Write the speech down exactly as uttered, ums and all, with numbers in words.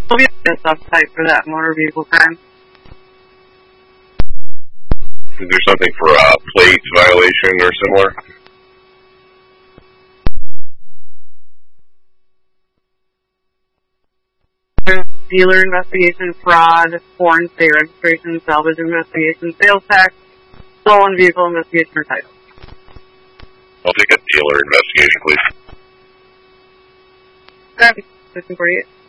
Will be a sub-site for that motor vehicle crime. Is there something for a plate violation or similar? Dealer investigation, fraud, foreign state registration, salvage investigation, sales tax, stolen vehicle investigation, or title. I'll take a dealer investigation, please. Okay, fifteen forty-eight.